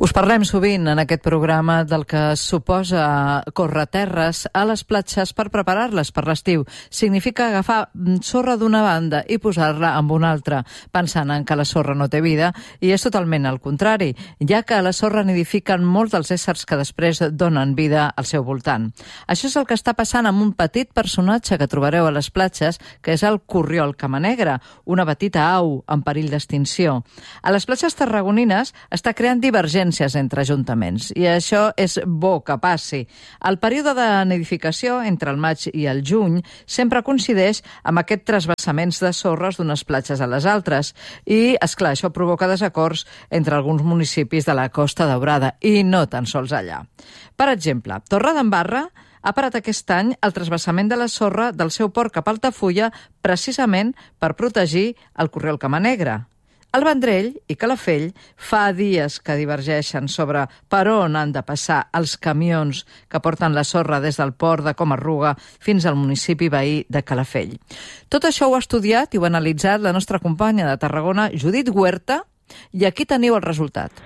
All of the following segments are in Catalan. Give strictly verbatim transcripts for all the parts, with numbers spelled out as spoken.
Us parlem sovint en aquest programa del que suposa córrer terres a les platges per preparar-les per l'estiu. Significa agafar sorra d'una banda i posar-la amb una altra, pensant en que la sorra no té vida, i és totalment el contrari, ja que a la sorra nidifiquen molts dels éssers que després donen vida al seu voltant. Això és el que està passant amb un petit personatge que trobareu a les platges, que és el corriol camanegre, una petita au en perill d'extinció. A les platges tarragonines està creant divergències entre ajuntaments, i això és bo que passi. El període de nidificació entre el maig i el juny sempre coincideix amb aquests trasbassaments de sorres d'unes platges a les altres, i, esclar, això provoca desacords entre alguns municipis de la Costa Daurada, i no tan sols allà. Per exemple, Torredembarra ha parat aquest any el trasbassament de la sorra del seu port cap a Altafulla precisament per protegir el corriol camanegre. El Vendrell i Calafell fa dies que divergeixen sobre per on han de passar els camions que porten la sorra des del port de Comarruga fins al municipi veí de Calafell. Tot això ho ha estudiat i ho ha analitzat la nostra companya de Tarragona, Judit Huerta, i aquí teniu el resultat.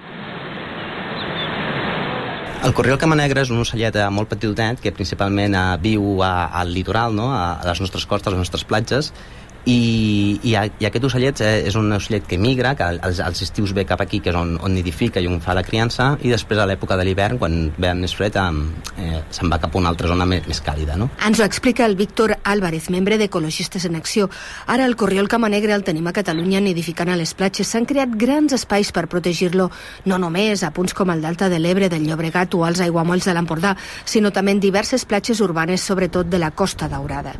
El corriol camanegre és un ocellet molt petitet que principalment viu al litoral, no? A les nostres costes, a les nostres platges, I, i, i aquest ocellet és un ocellet que migra, que als, als estius ve cap aquí, que és on, on nidifica i on fa la criança, i després a l'època de l'hivern, quan ve més fred, eh, se'n va cap a una altra zona més, més càlida, no? Ens ho explica el Víctor Álvarez, membre d'Ecologistes en Acció. Ara el corriol camanegre el tenim a Catalunya nidificant a les platges. S'han creat grans espais per protegir-lo, no només a punts com el Delta de l'Ebre, del Llobregat o als aiguamolls de l'Empordà, sinó també en diverses platges urbanes, sobretot de la Costa Daurada.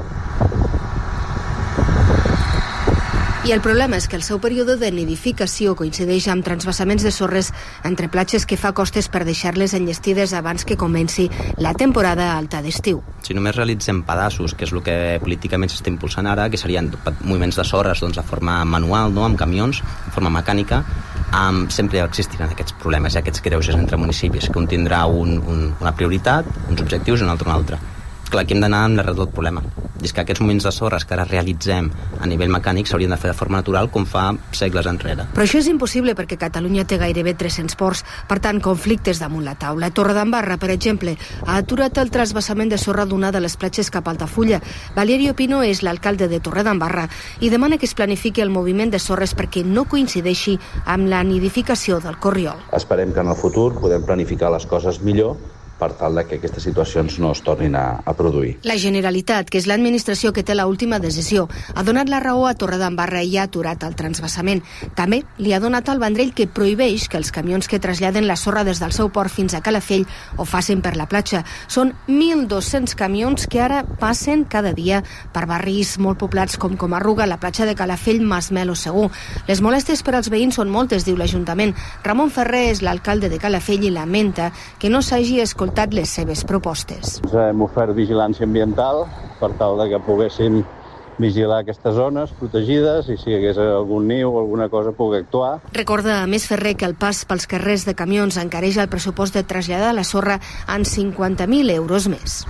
I el problema és que el seu període de nidificació coincideix amb transvasaments de sorres entre platges que fa costes per deixar-les enllestides abans que comenci la temporada alta d'estiu. Si només realitzem pedaços, que és el que políticament s'està impulsant ara, que serien moviments de sorres doncs, de forma manual, no? Amb camions, de forma mecànica, um, sempre existiran aquests problemes i aquests greuges entre municipis, que un tindrà un, un, una prioritat, uns objectius i un altre un altre. Clar, aquí hem d'anar amb l'arrel del problema. I és que aquests moments de sorres que ara realitzem a nivell mecànic s'haurien de fer de forma natural com fa segles enrere. Però això és impossible perquè Catalunya té gairebé tres-cents ports, per tant, conflictes damunt la taula. Torredembarra, per exemple, ha aturat el trasbassament de sorra d'una de les platges cap a Altafulla. Valerio Pino és l'alcalde de Torredembarra i demana que es planifiqui el moviment de sorres perquè no coincideixi amb la nidificació del corriol. Esperem que en el futur podem planificar les coses millor per tal que aquestes situacions no es tornin a, a produir. La Generalitat, que és l'administració que té l'última decisió, ha donat la raó a Torredembarra i ha aturat el transvasament. També li ha donat al Vendrell, que prohibeix que els camions que traslladen la sorra des del seu port fins a Calafell ho facin per la platja. Són mil dos-cents camions que ara passen cada dia per barris molt poblats com Comarruga, la platja de Calafell, Masmel o Segur. Les molèsties per als veïns són moltes, diu l'Ajuntament. Ramon Ferrer és l'alcalde de Calafell i lamenta que no s'hagi escoltat les seves propostes. Hem ofert vigilància ambiental per tal de que poguéssim vigilar aquestes zones protegides i si hi hagués algun niu o alguna cosa pugui actuar. Recorda, a més, Ferrer, que el pas pels carrers de camions encareix el pressupost de traslladar la sorra en cinquanta mil euros més.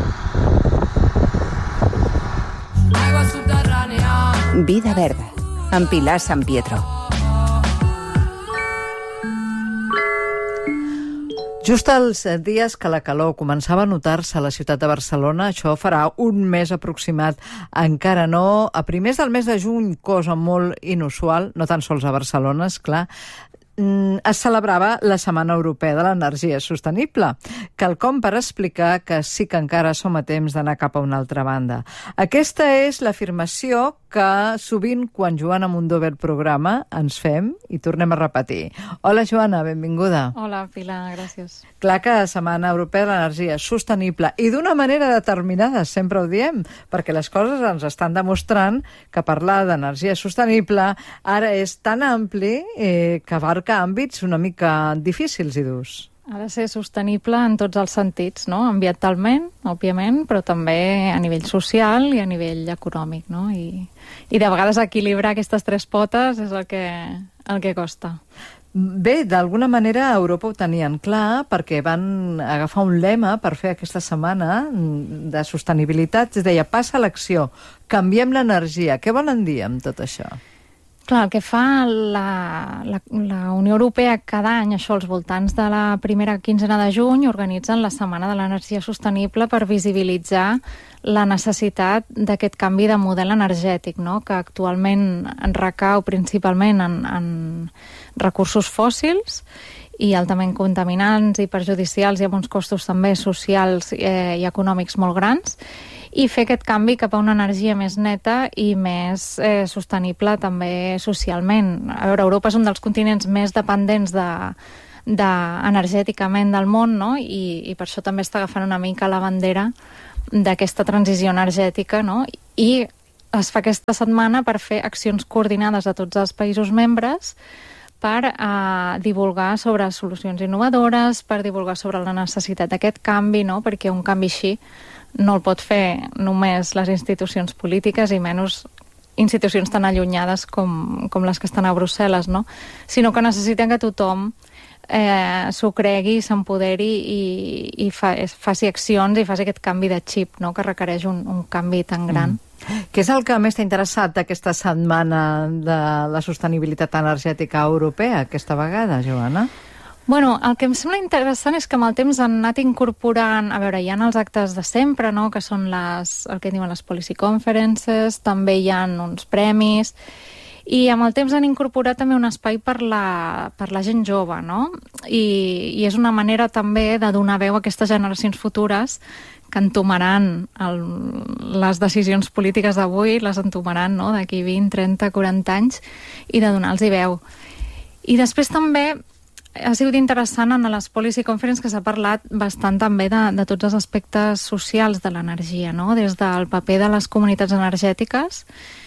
Vida Verda, amb Pilar San Pietro. Just els dies que la calor començava a notar-se a la ciutat de Barcelona, això farà un mes aproximat, encara no, a primers del mes de juny, cosa molt inusual, no tan sols a Barcelona, esclar, es celebrava la Setmana Europea de l'Energia Sostenible, quelcom per explicar que sí que encara som a temps d'anar cap a una altra banda. Aquesta és l'afirmació que sovint, quan Joana Mundó ve al programa, ens fem i tornem a repetir. Hola, Joana, benvinguda. Hola, Pilar, gràcies. Clar que la Setmana Europea de l'Energia Sostenible, i d'una manera determinada, sempre ho diem, perquè les coses ens estan demostrant que parlar d'energia sostenible ara és tan ampli eh, que abarca àmbits una mica difícils i durs. Ha de ser sostenible en tots els sentits, no? Ambientalment, òbviament, però també a nivell social i a nivell econòmic, no? I, i de vegades equilibrar aquestes tres potes és el que, el que costa. Bé, d'alguna manera a Europa ho tenien clar perquè van agafar un lema per fer aquesta setmana de sostenibilitat. Es deia, passa a l'acció, canviem l'energia. Què volen dir amb tot això? Clar, el que fa la, la, la Unió Europea cada any, això, als voltants de la primera quinzena de juny, organitzen la Setmana de l'Energia Sostenible per visibilitzar la necessitat d'aquest canvi de model energètic, no? Que actualment recau principalment en, en recursos fòssils i altament contaminants i perjudicials i amb uns costos també socials eh, i econòmics molt grans, i fer aquest canvi cap a una energia més neta i més eh, sostenible també socialment. A veure, Europa és un dels continents més dependents de, de, energèticament del món, no? I, i per això també està agafant una mica la bandera d'aquesta transició energètica, no? I es fa aquesta setmana per fer accions coordinades a tots els països membres per eh, divulgar sobre solucions innovadores, per divulgar sobre la necessitat d'aquest canvi, no? Perquè un canvi així no el pot fer només les institucions polítiques i menys institucions tan allunyades com, com les que estan a Brussel·les, no? Sinó que necessiten que tothom eh, s'ho cregui, s'empoderi i, i fa, faci accions i faci aquest canvi de xip, no? Que requereix un, un canvi tan gran. Mm. Què és el que més t'ha interessat d'aquesta setmana de la sostenibilitat energètica europea aquesta vegada, Joana? Bueno, el que em sembla interessant és que amb el temps han anat incorporant, a veure, hi ha els actes de sempre, no?, que són les, el que diuen les policy conferences, també hi ha uns premis, i amb el temps han incorporat també un espai per la, per la gent jove, no? I, i és una manera també de donar veu a aquestes generacions futures que entomaran el, les decisions polítiques d'avui, les entomaran, no?, d'aquí vint, trenta, quaranta anys, i de donar-los veu. I després també ha sigut interessant en les policy conferences que s'ha parlat bastant també de, de tots els aspectes socials de l'energia, no? Des del paper de les comunitats energètiques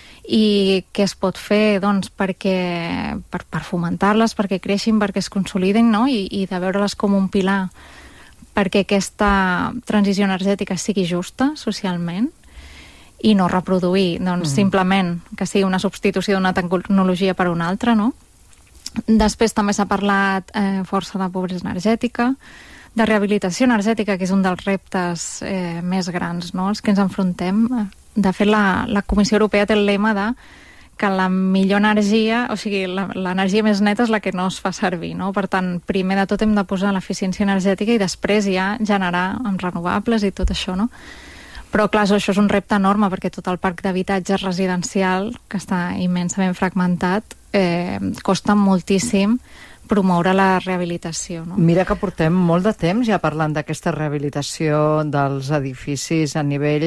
i què es pot fer, doncs, perquè, per, per fomentar-les, perquè creixin, perquè es consolidin, no? I, i de veure-les com un pilar perquè aquesta transició energètica sigui justa socialment i no reproduir, doncs, mm. simplement que sigui una substitució d'una tecnologia per una altra, no? Després també s'ha parlat eh, força de pobresa energètica, de rehabilitació energètica, que és un dels reptes eh, més grans, no?, als que ens enfrontem. De fet, la, la Comissió Europea té el lema de que la millor energia, o sigui, l'energia més neta és la que no es fa servir, no? Per tant, primer de tot hem de posar l'eficiència energètica i després ja generar amb renovables i tot això, no? Però, clar, això és un repte enorme perquè tot el parc d'habitatges residencial, que està immensament fragmentat, eh, costa moltíssim promoure la rehabilitació, no? Mira que portem molt de temps ja parlant d'aquesta rehabilitació dels edificis a nivell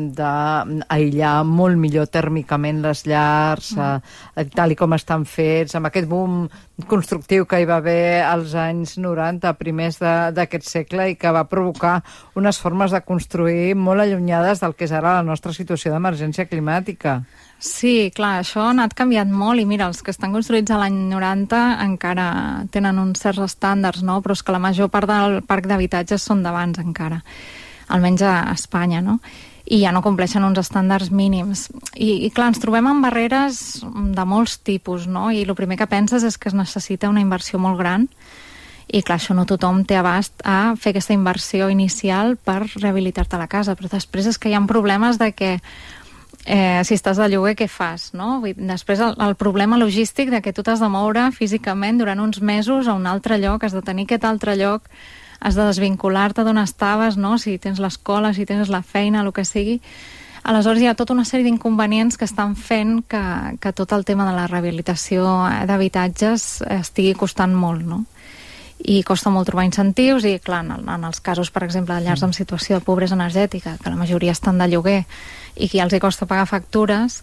d'aïllar molt millor tèrmicament les llars, mm. eh, tal i com estan fets, amb aquest boom constructiu que hi va haver als anys noranta, primers d'aquest segle, i que va provocar unes formes de construir molt allunyades del que és ara la nostra situació d'emergència climàtica. Sí, clar, això ha anat canviant molt i mira, els que estan construïts a l'any noranta encara tenen uns certs estàndards, no? Però és que la major part del parc d'habitatges són d'abans encara, almenys a Espanya, no? I ja no compleixen uns estàndards mínims. I, i clar, ens trobem amb barreres de molts tipus, no? I el primer que penses és que es necessita una inversió molt gran i clar, això no tothom té abast a fer aquesta inversió inicial per rehabilitar-te la casa, però després és que hi ha problemes de que Eh, si estàs de lloguer, què fas, no? Vull dir, després el, el problema logístic de que tu t'has de moure físicament durant uns mesos a un altre lloc, has de tenir aquest altre lloc, has de desvincular-te d'on estaves, no? Si tens l'escola, si tens la feina, el que sigui. Aleshores hi ha tota una sèrie d'inconvenients que estan fent que, que tot el tema de la rehabilitació d'habitatges estigui costant molt, no? I costa molt trobar incentius i, clar, en, en els casos, per exemple, de llars en situació de pobresa energètica, que la majoria estan de lloguer i que ja els hi costa pagar factures,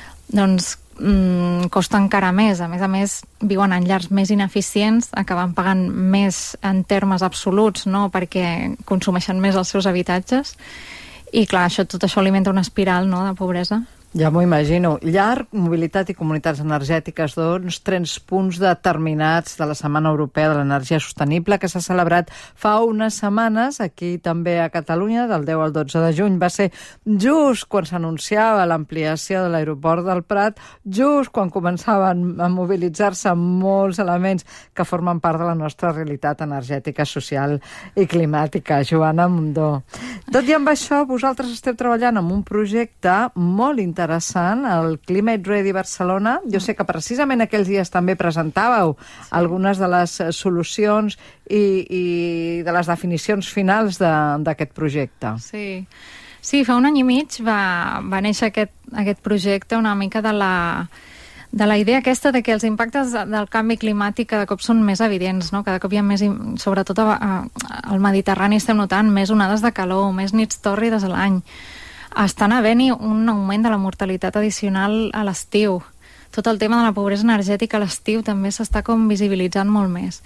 doncs mmm, costa encara més. A més a més, viuen en llars més ineficients, acaben pagant més en termes absoluts, no?, perquè consumeixen més els seus habitatges. I, clar, això, tot això alimenta una espiral, no?, de pobresa. Ja m'ho imagino. Llar, mobilitat i comunitats energètiques, doncs, tres punts determinats de la Setmana Europea de l'Energia Sostenible que s'ha celebrat fa unes setmanes aquí també a Catalunya, del deu al dotze de juny. Va ser just quan s'anunciava l'ampliació de l'aeroport del Prat, just quan començaven a mobilitzar-se molts elements que formen part de la nostra realitat energètica, social i climàtica. Joana Mundó. Tot i amb això, vosaltres esteu treballant en un projecte molt interessant interessant, el Climate Ready Barcelona. Jo sé que precisament aquells dies també presentàveu sí. algunes de les solucions i, i de les definicions finals d'aquest projecte. Sí. sí, fa un any i mig va, va néixer aquest, aquest projecte una mica de la... de la idea aquesta de que els impactes del canvi climàtic cada cop són més evidents, no? Cada cop hi ha més, sobretot a, a, al Mediterrani estem notant més onades de calor, més nits tòrrides a l'any. Estan havent-hi un augment de la mortalitat addicional a l'estiu. Tot el tema de la pobresa energètica a l'estiu també s'està com visibilitzant molt més.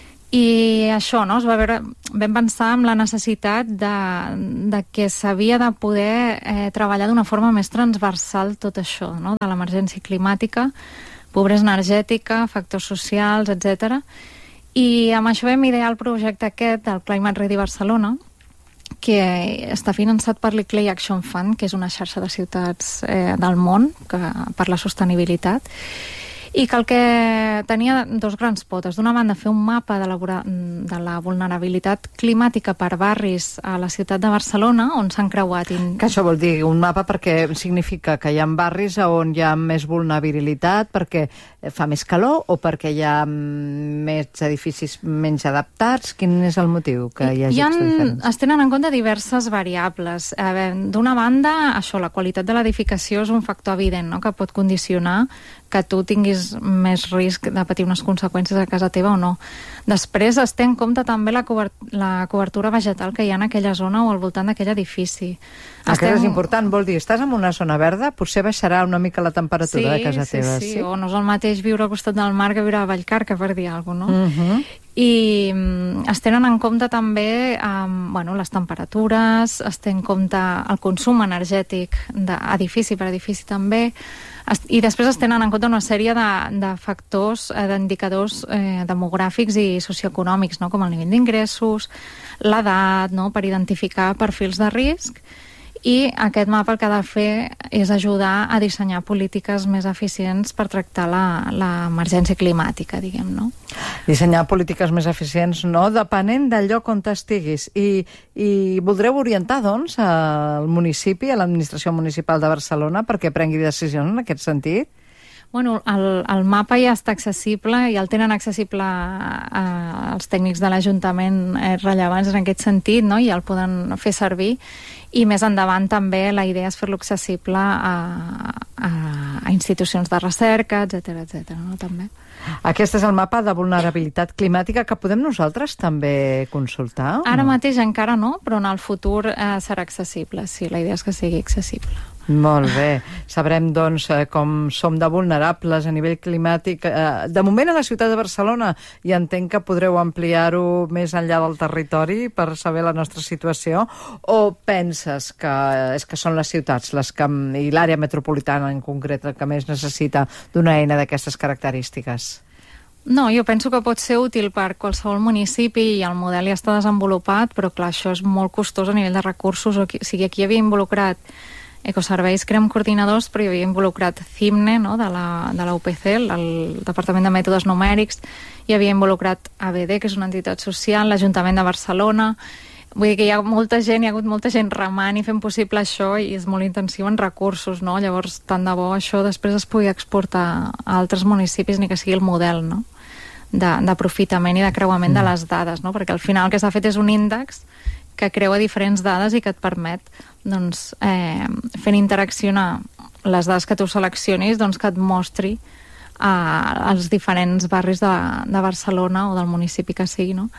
I això, no? Es va veure, vam pensar en la necessitat de, de que s'havia de poder eh, treballar d'una forma més transversal tot això, no? De l'emergència climàtica, pobresa energètica, factors socials, etcètera. I amb això vam idear el projecte aquest del Climate Ready Barcelona, que està finançat per l'Iclei Action Fund, que és una xarxa de ciutats eh, del món que, per la sostenibilitat, i que el que tenia dos grans potes. D'una banda, fer un mapa de la, de la vulnerabilitat climàtica per barris a la ciutat de Barcelona, on s'han creuat... In... Que això vol dir un mapa perquè significa que hi ha barris on hi ha més vulnerabilitat, perquè fa més calor o perquè hi ha més edificis menys adaptats? Quin és el motiu que hi hagi aquestes diferències? Es tenen en compte diverses variables. D'una banda, això, la qualitat de l'edificació és un factor evident, no?, que pot condicionar que tu tinguis més risc de patir unes conseqüències a casa teva o no. Després es té en compte també la, cobert la cobertura vegetal que hi ha en aquella zona o al voltant d'aquell edifici. Estem... Aquest és important, vol dir, estàs en una zona verda, potser baixarà una mica la temperatura sí, de casa sí, teva. Sí, sí, o no és el mateix viure al costat del mar que viure a Vallcarca, per dir alguna cosa, no? Uh -huh. I um, es tenen en compte també um, bueno, les temperatures, es té en compte el consum energètic d'edifici per edifici també, i després es tenen en compte una sèrie de, de factors, eh, d'indicadors eh, demogràfics i socioeconòmics, no?, com el nivell d'ingressos, l'edat, no?, per identificar perfils de risc. I aquest mapa el que ha de fer és ajudar a dissenyar polítiques més eficients per tractar l'emergència climàtica, diguem, no? Dissenyar polítiques més eficients, no? Depenent del lloc on estiguis. I, i voldreu orientar, doncs, al municipi, a l'administració municipal de Barcelona, perquè prengui decisions en aquest sentit? Bueno, el, el mapa ja està accessible i el tenen accessible a, a, als tècnics de l'Ajuntament eh, rellevants en aquest sentit, no?, i el poden fer servir. I més endavant també la idea és fer-lo accessible a, a, a institucions de recerca, etcètera, etcètera, no?, també. Aquest és el mapa de vulnerabilitat climàtica que podem nosaltres també consultar? Ara no? mateix encara no, però en el futur eh, serà accessible, sí, la idea és que sigui accessible. Molt bé. Sabrem, doncs, com som de vulnerables a nivell climàtic. De moment a la ciutat de Barcelona, i entenc que podreu ampliar-ho més enllà del territori per saber la nostra situació, o penses que és que són les ciutats les que, i l'àrea metropolitana en concret, el que més necessita d'una eina d'aquestes característiques? No, jo penso que pot ser útil per qualsevol municipi i el model ja està desenvolupat, però clar, això és molt costós a nivell de recursos. O sigui, aquí hi havia involucrat Ecoserveis, Crem Coordinadors, però hi havia involucrat CIMNE, no?, de la, de la U P C, el Departament de Mètodes Numèrics, hi havia involucrat A B D, que és una entitat social, l'Ajuntament de Barcelona. Vull dir que hi ha molta gent, hi ha hagut molta gent remant i fent possible això, i és molt intensiu en recursos, no? Llavors, tant de bo això després es pugui exportar a altres municipis, ni que sigui el model, no?, d'aprofitament i de creuament de les dades, no?, perquè al final el que s'ha fet és un índex que creua diferents dades i que et permet, doncs, eh, fent interaccionar les dades que tu seleccionis, doncs, que et mostri eh, els diferents barris de, de Barcelona o del municipi que sigui, no?,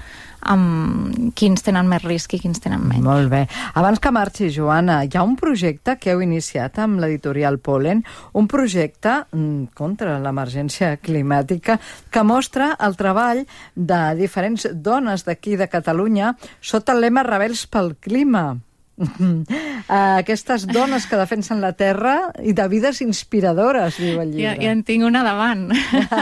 amb quins tenen més risc i quins tenen menys. Molt bé. Abans que marxi, Joana, hi ha un projecte que heu iniciat amb l'editorial Polen, un projecte contra l'emergència climàtica que mostra el treball de diferents dones d'aquí de Catalunya sota el lema Rebels pel Clima. Aquestes dones que defensen la terra i de vides inspiradores, diu el llibre. Ja, ja en tinc una davant.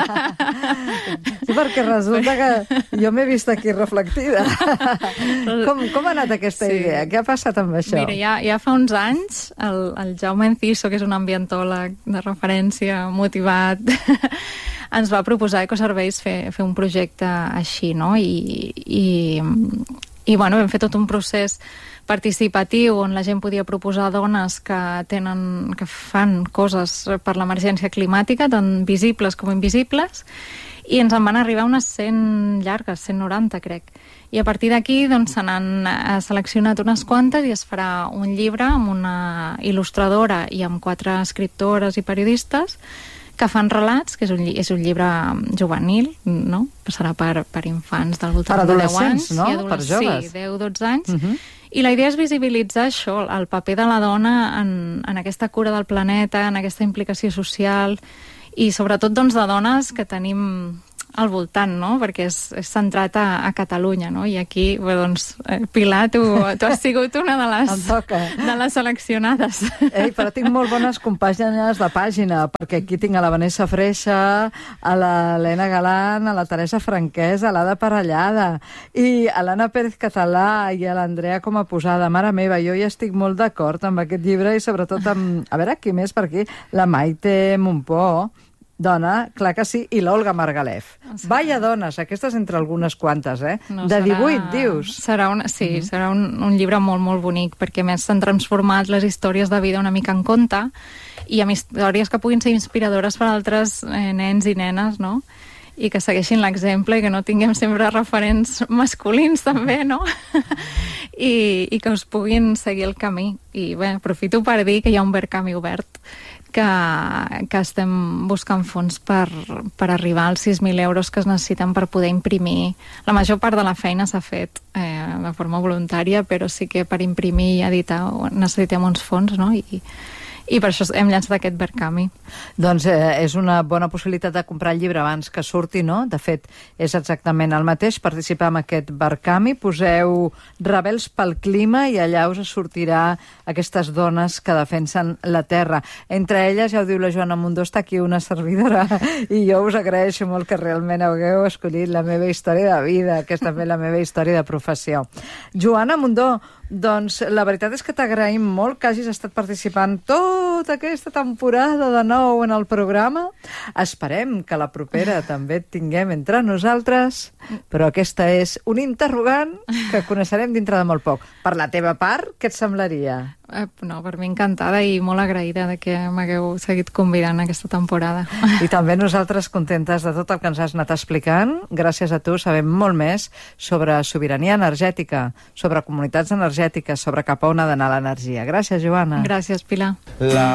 Sí, perquè resulta que jo m'he vist aquí reflectida. Com, com ha anat aquesta sí. idea? Què ha passat amb això? Mira, ja, ja fa uns anys el, el Jaume Enciso, que és un ambientòleg de referència motivat, ens va proposar a Ecoserveis fer, fer un projecte així, no? I, i I bueno, vam fer tot un procés participatiu on la gent podia proposar dones que tenen, que fan coses per l'emergència climàtica, tant visibles com invisibles, i ens en van arribar unes cent llargues, cent noranta crec. I a partir d'aquí doncs, se n'han seleccionat unes quantes i es farà un llibre amb una il·lustradora i amb quatre escriptores i periodistes que fan relats, que és un, és un llibre juvenil, no? Passarà per, per infants del voltant de deu anys. No? I Per joves. Sí, deu dotze anys. Uh -huh. I la idea és visibilitzar això, el paper de la dona en, en aquesta cura del planeta, en aquesta implicació social, i sobretot doncs, de dones que tenim al voltant, no? Perquè és, és centrat a, a Catalunya, no? I aquí, bé, doncs, eh, Pilar, tu, tu has sigut una de les, de les seleccionades. Ei, però tinc molt bones compàgines de pàgina, perquè aquí tinc a la Vanessa Freixa, a l'Helena Galán, a la Teresa Franquès, a l'Ada Parellada, i a l'Anna Pérez Català i a l'Andrea com a posada. Mare meva, jo ja estic molt d'acord amb aquest llibre i sobretot amb... A veure, qui més per aquí? La Maite Montpó, dona, clar que sí, i l'Olga Margalef. Sí. Vaya dones, aquestes entre algunes quantes, eh? No, de divuit, serà... dius? Serà un, sí, uh -huh. serà un, un llibre molt, molt bonic, perquè més s'han transformat les històries de vida una mica en conte, i amb històries que puguin ser inspiradores per a altres eh, nens i nenes, no? I que segueixin l'exemple i que no tinguem sempre referents masculins també, no? I, i que us puguin seguir el camí. I bé, aprofito per dir que hi ha un Verkami obert, que, que estem buscant fons per, per arribar als sis mil euros que es necessiten per poder imprimir. La major part de la feina s'ha fet eh, de forma voluntària, però sí que per imprimir i editar necessitem uns fons, no? I, i per això hem llançat aquest Verkami. Doncs eh, és una bona possibilitat de comprar el llibre abans que surti, no? De fet, és exactament el mateix. Participar en aquest Verkami, poseu Rebels pel clima i allà us sortirà aquestes dones que defensen la terra. Entre elles, ja ho diu la Joana Mundó, està aquí una servidora, i jo us agraeixo molt que realment hagueu escollit la meva història de vida, que és també la meva història de professió. Joana Mundó, doncs la veritat és que t'agraïm molt que hagis estat participant tota aquesta temporada de nou en el programa. Esperem que la propera també et tinguem entre nosaltres, però aquesta és un interrogant que coneixerem dintre de molt poc. Per la teva part, què et semblaria? Eh, no, per mi encantada i molt agraïda de que m'hagueu seguit convidant aquesta temporada. I també nosaltres contentes de tot el que ens has anat explicant. Gràcies a tu sabem molt més sobre sobirania energètica, sobre comunitats energètiques, sobre cap a on ha d'anar l'energia. Gràcies, Joana. Gràcies, Pilar. La